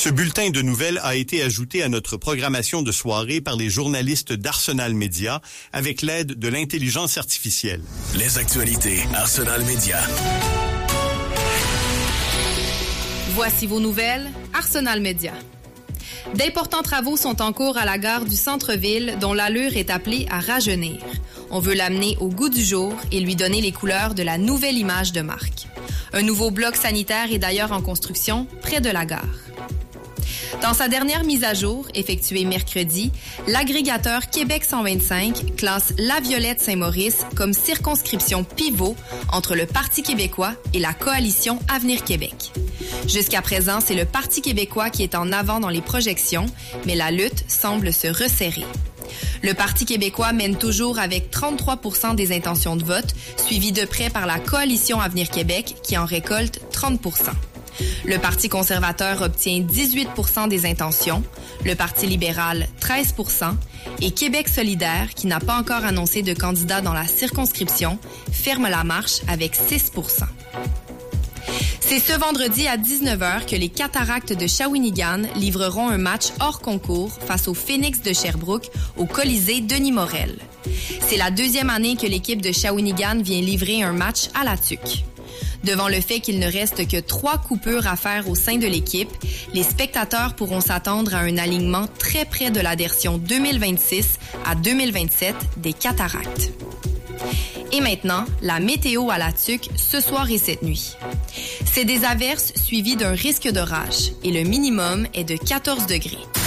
Ce bulletin de nouvelles a été ajouté à notre programmation de soirée par les journalistes d'Arsenal Média avec l'aide de l'intelligence artificielle. Les actualités Arsenal Média. Voici vos nouvelles, Arsenal Média. D'importants travaux sont en cours à la gare du centre-ville dont l'allure est appelée à rajeunir. On veut l'amener au goût du jour et lui donner les couleurs de la nouvelle image de marque. Un nouveau bloc sanitaire est d'ailleurs en construction près de la gare. Dans sa dernière mise à jour, effectuée mercredi, l'agrégateur Québec 125 classe La Violette-Saint-Maurice comme circonscription pivot entre le Parti québécois et la coalition Avenir Québec. Jusqu'à présent, c'est le Parti québécois qui est en avant dans les projections, mais la lutte semble se resserrer. Le Parti québécois mène toujours avec 33% des intentions de vote, suivi de près par la coalition Avenir Québec qui en récolte 30%. Le Parti conservateur obtient 18% des intentions, le Parti libéral 13% et Québec solidaire, qui n'a pas encore annoncé de candidat dans la circonscription, ferme la marche avec 6%. C'est ce vendredi à 19h que les Cataractes de Shawinigan livreront un match hors concours face au Phoenix de Sherbrooke au Colisée Denis Morel. C'est la deuxième année que l'équipe de Shawinigan vient livrer un match à la tuque. Devant le fait qu'il ne reste que 3 coupures à faire au sein de l'équipe, les spectateurs pourront s'attendre à un alignement très près de la version 2026 à 2027 des Cataractes. Et maintenant, la météo à la tuque ce soir et cette nuit. C'est des averses suivies d'un risque d'orage et le minimum est de 14 degrés.